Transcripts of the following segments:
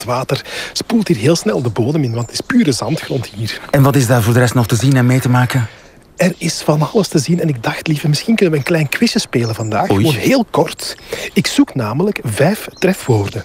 Het water spoelt hier heel snel de bodem in, want het is pure zandgrond hier. En wat is daar voor de rest nog te zien en mee te maken? Er is van alles te zien en ik dacht, lieve, misschien kunnen we een klein quizje spelen vandaag. Oei. Gewoon heel kort. Ik zoek namelijk 5 trefwoorden.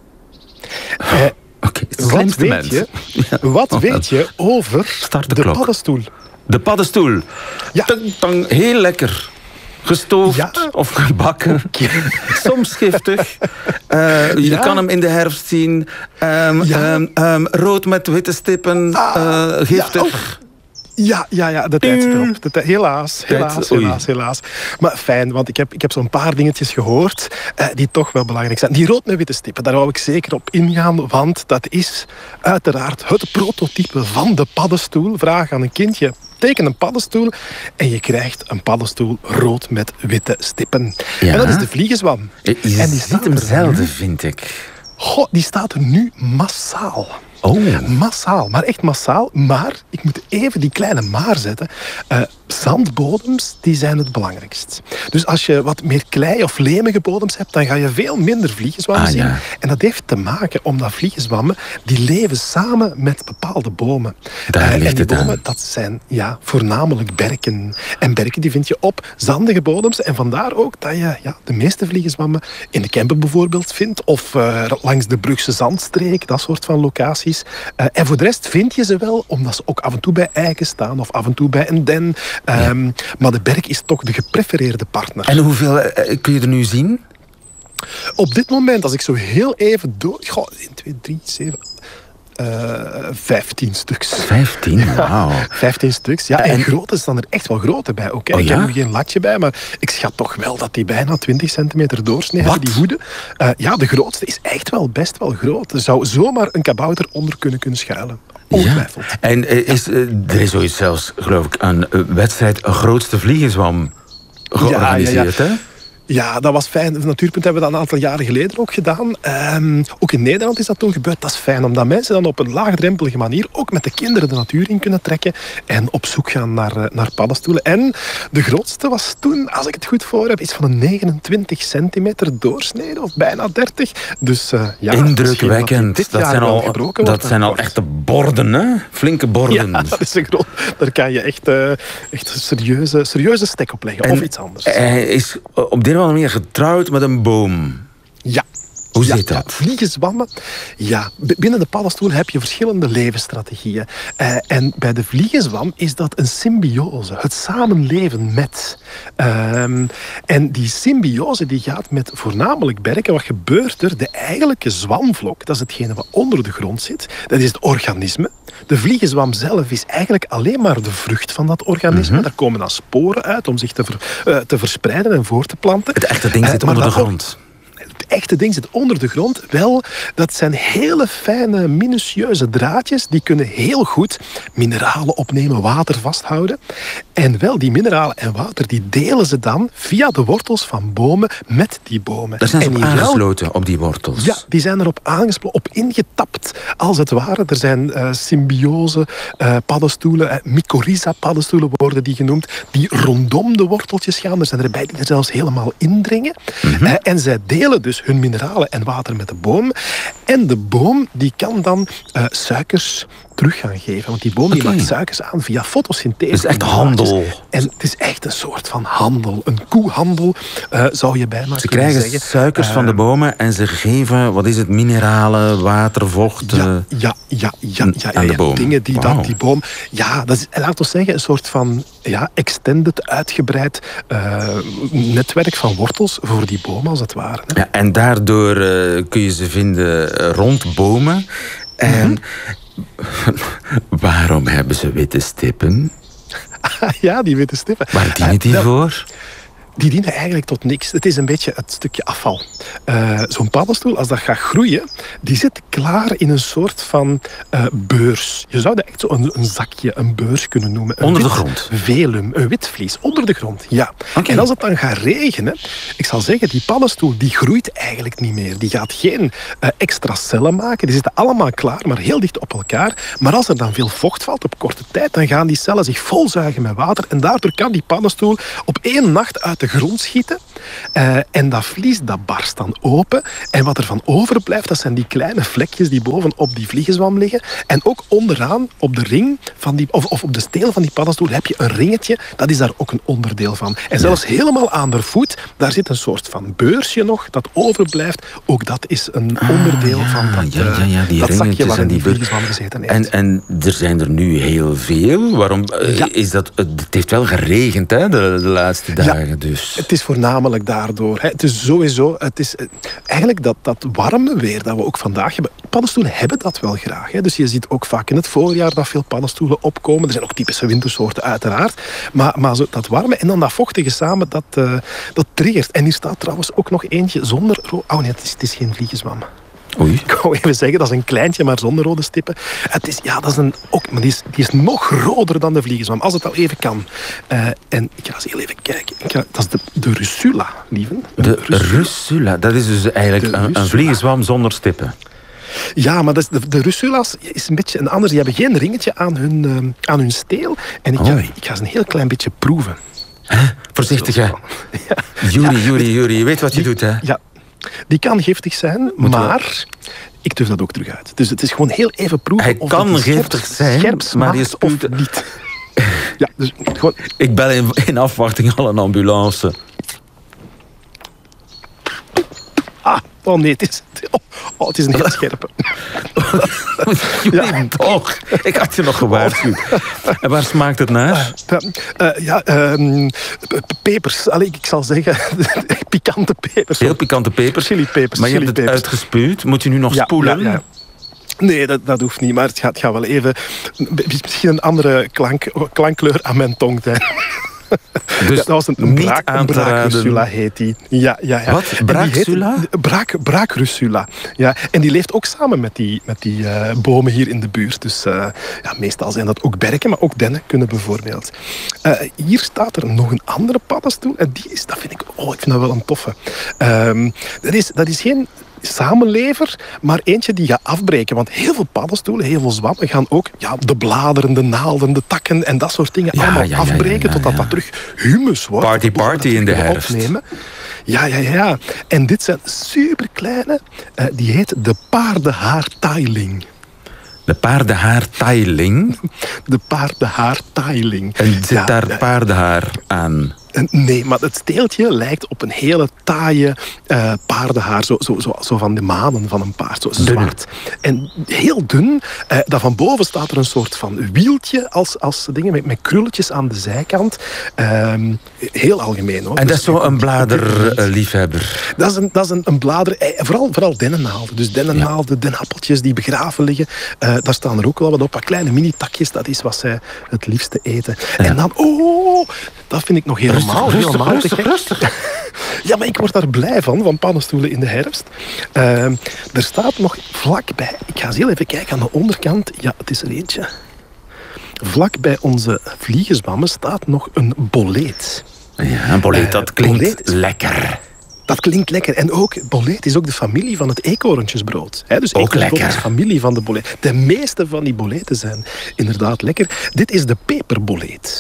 Oké, Wat weet je over Start de de klok. paddenstoel? De paddenstoel. Ja. Tang, heel lekker. Gestoofd Ja. of gebakken. Soms giftig. Je kan hem in de herfst zien. Rood met witte stippen. Giftig. Ja, de tijd zit erop. Helaas. Maar fijn, want ik heb zo'n paar dingetjes gehoord die toch wel belangrijk zijn. Die rood met witte stippen, daar wou ik zeker op ingaan, want dat is uiteraard het prototype van de paddenstoel. Vraag aan een kindje, teken een paddenstoel en je krijgt een paddenstoel rood met witte stippen. Ja. En dat is de vliegenzwam. Je en die ziet hem zelden, vind ik. Goh, die staat er nu massaal. Oh. Massaal, maar echt massaal. Maar, ik moet even die kleine maar zetten. Zandbodems, die zijn het belangrijkst. Dus als je wat meer klei of lemige bodems hebt, dan ga je veel minder vliegenzwammen zien. Ja. En dat heeft te maken omdat vliegenzwammen, die leven samen met bepaalde bomen. Daar ligt en die het aan. bomen, dat zijn voornamelijk berken. En berken die vind je op zandige bodems. En vandaar ook dat je de meeste vliegenzwammen in de Kempen bijvoorbeeld vindt. Of langs de Brugse Zandstreek, dat soort van locaties. En voor de rest vind je ze wel, omdat ze ook af en toe bij eiken staan of af en toe bij een den. Maar de berk is toch de geprefereerde partner. En hoeveel kun je er nu zien? Op dit moment, als ik zo heel even door... 1, 2, 3, 7... 15 stuks. 15? Wauw. 15 stuks, ja. En grote staan er echt wel grote bij. Oké, ik heb nu geen latje bij, maar ik schat toch wel dat die bijna 20 centimeter doorsnee hebben, die hoeden. De grootste is echt wel best wel groot. Er zou zomaar een kabouter onder kunnen schuilen. Ongetwijfeld. Ja. En er is ooit zelfs, geloof ik, een wedstrijd grootste vliegenzwam georganiseerd, hè? Ja, dat was fijn. Natuurpunt hebben we dat een aantal jaren geleden ook gedaan. Ook in Nederland is dat toen gebeurd. Dat is fijn, omdat mensen dan op een laagdrempelige manier ook met de kinderen de natuur in kunnen trekken en op zoek gaan naar paddenstoelen. En de grootste was toen, als ik het goed voor heb, iets van een 29 centimeter doorsnede, of bijna 30. Dus indrukwekkend. Dat zijn al echte borden, hè? Flinke borden. Ja, dat is een groot. Daar kan je echt een serieuze stek op leggen, of iets anders. Hij is op de een of andere manier getrouwd met een boom. Ja. Hoe zit dat? Vliegenzwammen. Ja, binnen de paddenstoel heb je verschillende levensstrategieën. En bij de vliegenzwam is dat een symbiose. Het samenleven met. En die symbiose die gaat met voornamelijk berken. Wat gebeurt er? De eigenlijke zwamvlok, dat is hetgene wat onder de grond zit. Dat is het organisme. De vliegenzwam zelf is eigenlijk alleen maar de vrucht van dat organisme. Daar komen dan sporen uit om zich te verspreiden en voor te planten. Het echte ding zit onder de grond. Het echte ding zit onder de grond. Wel, dat zijn hele fijne, minutieuze draadjes. Die kunnen heel goed mineralen opnemen, water vasthouden. En wel, die mineralen en water, die delen ze dan via de wortels van bomen met die bomen. Daar zijn ze op aangesloten, op die wortels. Ja, die zijn erop aangesloten, op ingetapt, als het ware. Er zijn symbiose paddenstoelen, mycorrhiza paddenstoelen worden die genoemd, die rondom de worteltjes gaan. Er zijn erbij die er zelfs helemaal indringen. En zij delen dus hun mineralen en water met de boom. En de boom die kan dan suikers terug gaan geven. Want die boom die maakt suikers aan via fotosynthese. Het is echt handel. En het is echt een soort van handel. Een koehandel zou je bijna ze kunnen zeggen. Ze krijgen suikers van de bomen en ze geven, wat is het, mineralen, water, vocht aan de boom. Dingen die die boom... Ja, dat is, laten we zeggen, een soort van extended, uitgebreid netwerk van wortels voor die boom, als het ware. Ja, en daardoor kun je ze vinden rond bomen. En waarom hebben ze witte stippen? Ja, die witte stippen. Waar dienen die voor? Die dienen eigenlijk tot niks. Het is een beetje het stukje afval. Zo'n paddenstoel, als dat gaat groeien, die zit klaar in een soort van beurs. Je zou dat echt zo een zakje, een beurs kunnen noemen. Onder de grond? Velum, een wit vlies. Onder de grond, ja. Okay. En als het dan gaat regenen, ik zal zeggen, die paddenstoel die groeit eigenlijk niet meer. Die gaat geen extra cellen maken. Die zitten allemaal klaar, maar heel dicht op elkaar. Maar als er dan veel vocht valt op korte tijd, dan gaan die cellen zich volzuigen met water. En daardoor kan die paddenstoel op één nacht uit de grond schieten. En dat vlies dat barst dan open. En wat er van overblijft, dat zijn die kleine vlekjes die bovenop die vliegenzwam liggen. En ook onderaan, op de ring van die, of op de steel van die paddenstoel, heb je een ringetje. Dat is daar ook een onderdeel van. En zelfs helemaal aan de voet, daar zit een soort van beursje nog dat overblijft. Ook dat is een onderdeel van dat zakje waarin die vliegenzwam gezeten heeft. En er zijn er nu heel veel. Waarom is dat? Het heeft wel geregend, hè, de laatste dagen. Ja, dus. Het is voornamelijk daardoor. Hè. Het is sowieso, het is eigenlijk dat warme weer dat we ook vandaag hebben. Paddenstoelen hebben dat wel graag. Hè. Dus je ziet ook vaak in het voorjaar dat veel paddenstoelen opkomen. Er zijn ook typische wintersoorten uiteraard. Maar zo, dat warme en dan dat vochtige samen, dat triggert. En hier staat trouwens ook nog eentje zonder... Oh nee, het is geen vliegenzwam. Oei. Ik wou even zeggen, dat is een kleintje, maar zonder rode stippen. Het is, dat is maar die is nog roder dan de vliegenzwam, als het al even kan. En ik ga eens heel even kijken. Dat is de Russula, lieven. De Russula, dat is dus eigenlijk een vliegenzwam zonder stippen. Ja, maar de Russula's is een beetje een ander. Die hebben geen ringetje aan hun steel. En ik ga ze een heel klein beetje proeven. Voorzichtig, hè. Juri, je weet wat je doet, hè. Ja. Die kan giftig zijn, maar ik durf dat ook terug uit. Dus het is gewoon heel even proeven. Hij kan giftig zijn, maar je spuut of niet. Ja, dus gewoon... Ik bel in afwachting al een ambulance. Oh nee, het is een heel scherpe. Ja, toch. Ik had je nog gewaarschuwd. En waar smaakt het naar? Pepers. Allee, ik zal zeggen, pikante pepers. Heel pikante pepers. Chilipepers. Maar je hebt het uitgespuwd. Moet je nu nog spoelen? Ja. Nee, dat hoeft niet, maar het gaat wel even... Misschien een andere klankkleur aan mijn tong zijn. Dus dat was een braakrussula heet die. Ja. Wat? Braakrussula? Braakrussula. Ja, en die leeft ook samen met die bomen hier in de buurt. Dus meestal zijn dat ook berken, maar ook dennen kunnen bijvoorbeeld. Hier staat er nog een andere paddenstoel. En dat vind ik dat wel een toffe. Dat is geen samenlever, maar eentje die gaat afbreken. Want heel veel paddenstoelen, heel veel zwammen gaan ook de bladeren, de naalden, de takken en dat soort dingen allemaal afbreken totdat dat terug humus wordt. Party in de herfst. Opnemen. Ja. En dit zijn superkleine, die heet de paardenhaartailing. De paardenhaartailing? De paardenhaartailing. En zit daar paardenhaar aan? Nee, maar het steeltje lijkt op een hele taaie paardenhaar. Zo van de manen van een paard. Zo zwart. En heel dun. Van boven staat er een soort van wieltje als dingen met krulletjes aan de zijkant. Heel algemeen, hoor. En dat is zo een bladerliefhebber? Dat is een blader. Vooral dennennaalden. Dus dennennaalden, dennenappeltjes die begraven liggen. Daar staan er ook wel wat op. Wat kleine mini-takjes. Dat is wat zij het liefste eten. Ja. En dan, dat vind ik nog helemaal rustig. Ja, maar ik word daar blij van paddenstoelen in de herfst. Er staat nog vlakbij, ik ga eens heel even kijken aan de onderkant. Ja, het is er eentje. Vlak bij onze vliegenzwammen staat nog een boleet. Ja, een boleet, dat klinkt lekker. Dat klinkt lekker. En ook, boleet is ook de familie van het eekhoorntjesbrood. Dus ook lekker. is familie van de boleet. De meeste van die boleten zijn inderdaad lekker. Dit is de peperboleet.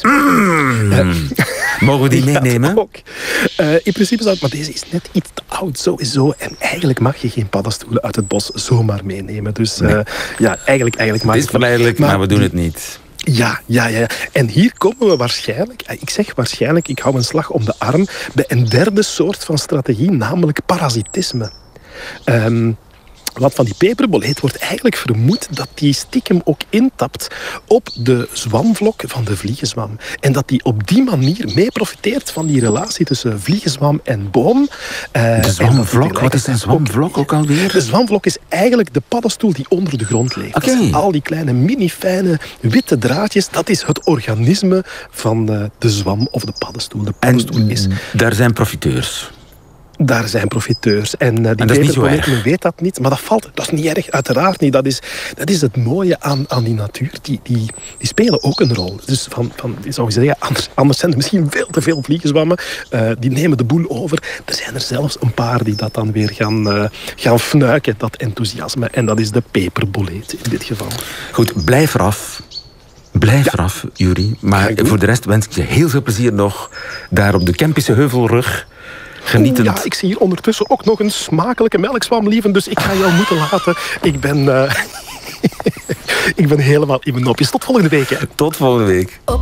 Mogen we die meenemen? Ook. In principe zou het, maar deze is net iets te oud sowieso. En eigenlijk mag je geen paddenstoelen uit het bos zomaar meenemen. Dus eigenlijk mag het is verleidelijk, maar we doen het niet. Ja. En hier komen we waarschijnlijk, ik hou een slag om de arm, bij een derde soort van strategie, namelijk parasitisme. Want van die peperboleet wordt eigenlijk vermoed dat die stiekem ook intapt op de zwamvlok van de vliegenzwam. En dat die op die manier mee profiteert van die relatie tussen vliegenzwam en boom. De zwamvlok? Wat is een zwamvlok ook alweer? De zwamvlok is eigenlijk de paddenstoel die onder de grond leeft. Okay. Dat zijn al die kleine mini-fijne witte draadjes. Dat is het organisme van de zwam of de paddenstoel. De paddenstoel daar zijn profiteurs. Daar zijn profiteurs. En die peperboleet weet dat niet. Maar dat is niet erg, uiteraard niet. Dat is het mooie aan die natuur. Die spelen ook een rol. Dus zou je zeggen, anders zijn er misschien veel te veel vliegenzwammen. Die nemen de boel over. Er zijn er zelfs een paar die dat dan weer gaan fnuiken, dat enthousiasme. En dat is de peperboleet in dit geval. Goed, blijf eraf, Juri. Maar voor de rest wens ik je heel veel plezier nog daar op de Kempische Heuvelrug. Genietend. Ja, ik zie hier ondertussen ook nog een smakelijke melkzwam, lieve. Dus ik ga jou moeten laten. Ik ben helemaal in mijn nopjes. Tot volgende week. Hè. Tot volgende week.